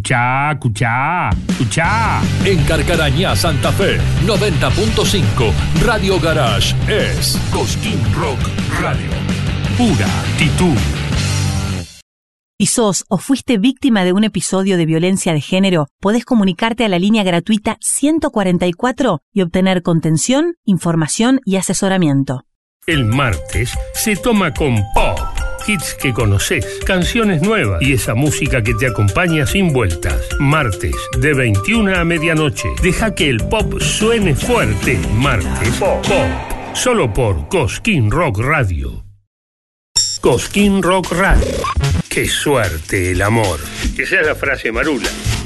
Escuchá. En Carcarañá, Santa Fe, 90.5, Radio Garage es Cosquín Rock Radio. Pura actitud. Si sos o fuiste víctima de un episodio de violencia de género, podés comunicarte a la línea gratuita 144 y obtener contención, información y asesoramiento. El martes se toma con pop. Hits que conoces, canciones nuevas y esa música que te acompaña sin vueltas. Martes, de 21 a medianoche. Deja que el pop suene fuerte. Martes, pop. Solo por Cosquín Rock Radio. Cosquín Rock Radio. ¡Qué suerte el amor! Esa es la frase Marula.